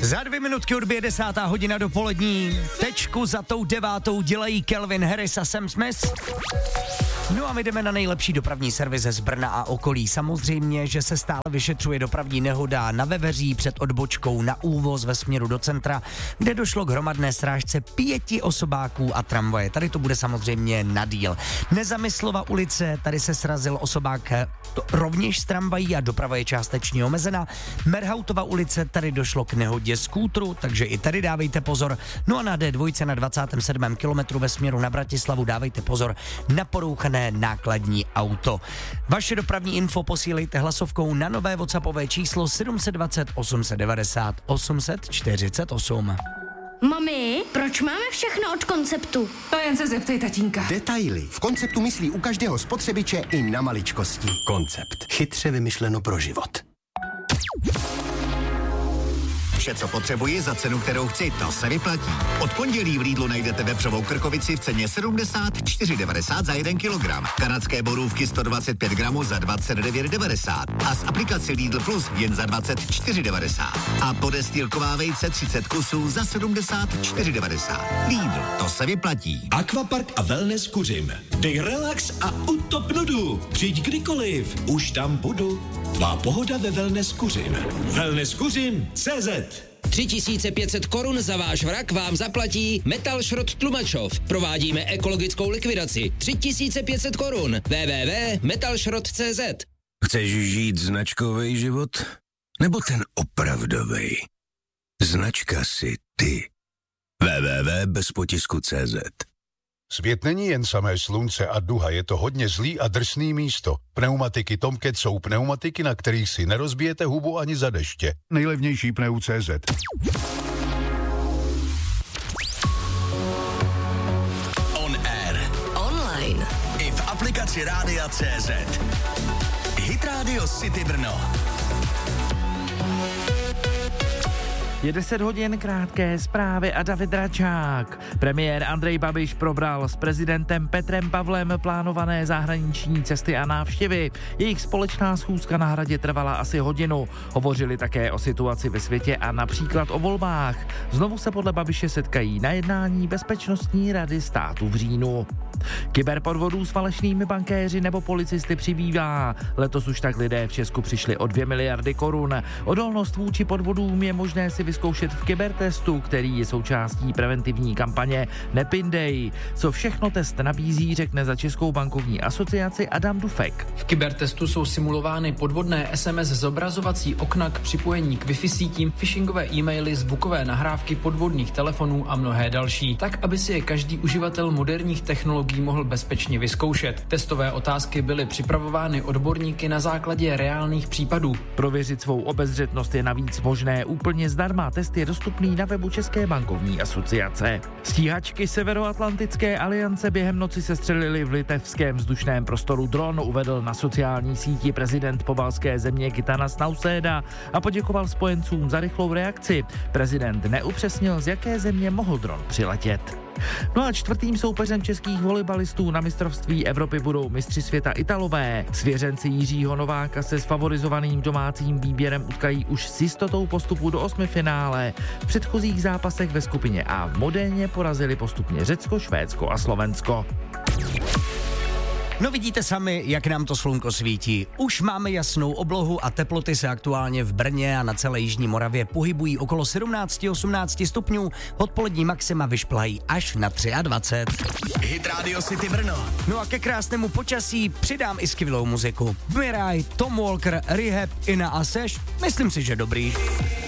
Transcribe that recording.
Za 2 minutky odbije 10. hodina dopolední. Tečku za tou 9. dělají Calvin Harris a Sam Smith. No a my jdeme na nejlepší dopravní servis z Brna a okolí. Samozřejmě, že se stále vyšetřuje dopravní nehoda na Veveří před odbočkou na Úvoz ve směru do centra, kde došlo k hromadné srážce 5 osobáků a tramvaje. Tady to bude samozřejmě na díl. Nezamyslova ulice, tady se srazil osobák rovněž z tramvají a doprava je částečně omezena. Merhautova ulice, tady došlo k nehodě skútru, takže i tady dávejte pozor. No a na D2 na 27. kilometru ve směru na Bratislavu dávejte pozor na porouchané nákladní auto. Vaše dopravní info posílejte hlasovkou na nové WhatsAppové číslo 720 890 848. Mami, proč máme všechno od Konceptu? To jen se zeptej tatínka. Detaily. V Konceptu myslí u každého spotřebiče i na maličkosti. Koncept. Chytře vymyšleno pro život. Vše, co potřebuji za cenu, kterou chci, to se vyplatí. Od pondělí v Lidlu najdete vepřovou krkovici v ceně 74,90 za 1 kilogram. Kanadské borůvky 125 gramů za 29,90 a z aplikace Lidl Plus jen za 24,90. A podestýlková vejce 30 kusů za 74,90. Lidl, to se vyplatí. Aquapark a wellness Kuřim. Dej relax a utop nudu. Přijď kdykoliv, už tam budu. Tvá pohoda ve wellness Kuřim. Wellness Kuřim CZ. 3500 korun za váš vrak vám zaplatí Metal Šrot Tlumačov. Provádíme ekologickou likvidaci. 3500 korun. www.metalšrot.cz. Chceš žít značkový život? Nebo ten opravdovej? Značka si ty. www.bezpotisku.cz. Svět není jen samé slunce a duha, je to hodně zlý a drsný místo. Pneumatiky Tomcat jsou pneumatiky, na kterých si nerozbijete hubu ani za deště. Nejlevnější pneu.cz. On air. Online. I v aplikaci Rádia CZ. Hit Radio City Brno. Je 10 hodin, krátké zprávy a David Račák. Premiér Andrej Babiš probral s prezidentem Petrem Pavlem plánované zahraniční cesty a návštěvy. Jejich společná schůzka na Hradě trvala asi hodinu. Hovořili také o situaci ve světě a například o volbách. Znovu se podle Babiše setkají na jednání Bezpečnostní rady státu v říjnu. Kyberpodvodů s falešnými bankéři nebo policisty přibývá. Letos už tak lidé v Česku přišli o 2 miliardy korun. Odolnost vůči podvodům je možné si vyzkoušet v kybertestu, který je součástí preventivní kampaně Nepindej. Co všechno test nabízí, řekne za Českou bankovní asociaci Adam Dufek. V kybertestu jsou simulovány podvodné SMS zobrazovací okna k připojení k Wi-Fi sítím, phishingové e-maily, zvukové nahrávky podvodných telefonů a mnohé další, tak aby si je každý uživatel moderních technologií mohl bezpečně vyzkoušet. Testové otázky byly připravovány odborníky na základě reálných případů. Prověřit svou obezřetnost je navíc možné úplně zdarma. Test je dostupný na webu České bankovní asociace. Stíhačky Severoatlantické aliance během noci sestřelili v litevském vzdušném prostoru dron, uvedl na sociální síti prezident pobaltské země Gitanas Nausėda a poděkoval spojencům za rychlou reakci. Prezident neupřesnil, z jaké země mohl dron přiletět. No a čtvrtým soupeřem českých volejbalistů na mistrovství Evropy budou mistři světa Italové. Svěřenci Jiřího Nováka se s favorizovaným domácím výběrem utkají už s jistotou postupu do 8finále. V předchozích zápasech ve skupině A v Modéně porazili postupně Řecko, Švédsko a Slovensko. No vidíte sami, jak nám to slunko svítí. Už máme jasnou oblohu a teploty se aktuálně v Brně a na celé jižní Moravě pohybují okolo 17-18 stupňů. Odpolední maxima vyšplají až na 23. Hit Radio City Brno. No a ke krásnému počasí přidám i skvělou muziku. Miraj, Tom Walker, Rehab, Ina a Seš. Myslím si, že dobrý.